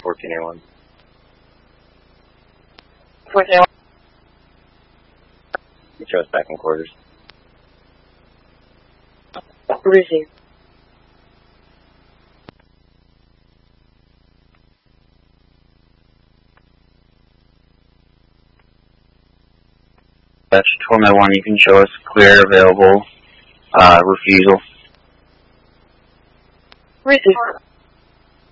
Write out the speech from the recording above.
14A1. 14A1. You show us back in quarters. Receive. That's 12-1, you can show us clear, available, refusal. Receive.